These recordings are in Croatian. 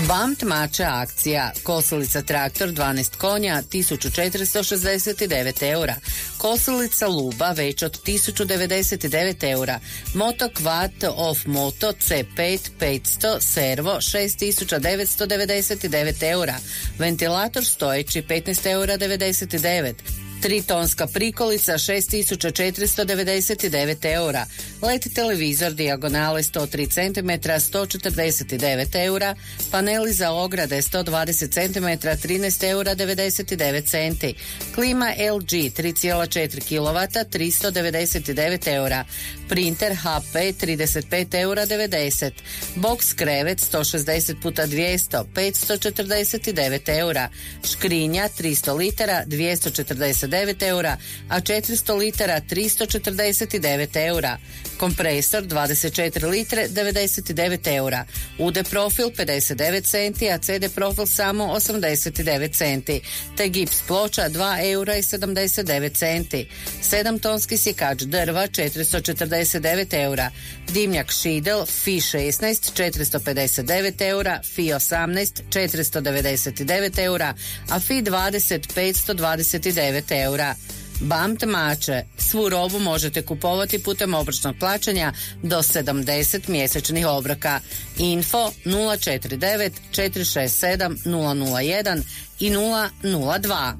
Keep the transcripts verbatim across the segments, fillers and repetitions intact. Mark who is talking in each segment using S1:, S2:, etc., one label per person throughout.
S1: Bamt mače akcija. Kosilica traktor dvanaest konja tisuću četiristo šezdeset devet eura. Kosilica luba već od tisuću devedeset devet eura. Moto Quad Off Moto C pet petsto servo šest tisuća devetsto devedeset devet eura. Ventilator stojeći petnaest eura devedeset devet. Tritonska prikolica šest tisuća četiristo devedeset devet eura. L E D televizor dijagonale sto tri centimetra sto četrdeset devet eura. Paneli za ograde sto dvadeset centimetra trinaest eura devedeset devet centi. Klima L G tri zarez četiri kilovata tristo devedeset devet eura. Printer H P trideset pet eura devedeset. Box krevet sto šezdeset puta dvjesto petsto četrdeset devet eura. Škrinja tristo litara dvjesto četrdeset devet eura, a četiristo litara tristo četrdeset devet eura. Kompresor dvadeset četiri litre devedeset devet eura. U D profil pedeset devet centi, a C D profil samo osamdeset devet centi. Te gips ploča dva eura i sedamdeset devet centi. sedam tonski sjekač drva četiristo četrdeset devet eura. Dimnjak Šidel Fi šesnaest četiristo pedeset devet eura, Fi osamnaest četiristo devedeset devet eura, a Fi dvadeset petsto dvadeset devet eura. Bamt mače. Svu robu možete kupovati putem obročnog plaćanja do sedamdeset mjesečnih obroka. Info nula četiri devet četiri šest sedam nula nula jedan i nula nula dva.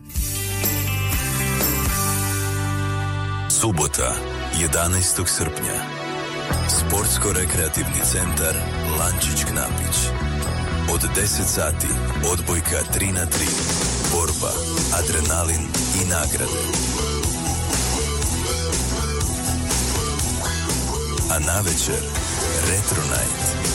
S2: Subota, jedanaestog srpnja. Sportsko-rekreativni centar Lančić Knapić. Od deset sati odbojka tri na tri. Borba, adrenalin i nagrade. A navečer Retro Night.